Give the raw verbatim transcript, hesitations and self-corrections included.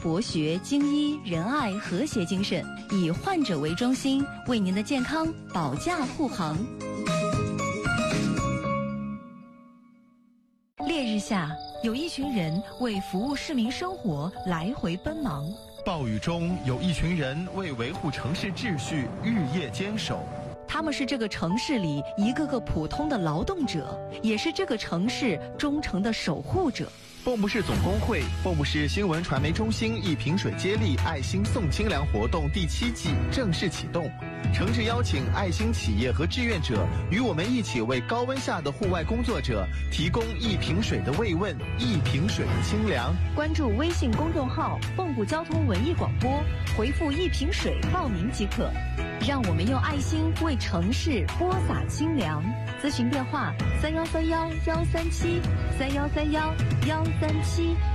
博学、精医、仁爱、和谐精神，以患者为中心，为您的健康保驾护航。烈日下，有一群人为服务市民生活来回奔忙； 暴雨中，有一群人为维护城市秩序日夜坚守。 他们是这个城市里一个个普通的劳动者，也是这个城市忠诚的守护者。 蚌埠市总工会、蚌埠市新闻传媒中心一瓶水接力爱心送清凉活动第七季正式启动，诚挚邀请爱心企业和志愿者与我们一起为高温下的户外工作者提供一瓶水的慰问，一瓶水的清凉。 关注微信公众号蚌埠交通文艺广播，回复一瓶水报名即可。让我们用爱心为城市播撒清凉。咨询电话：三幺三幺幺三七三幺三幺幺三七。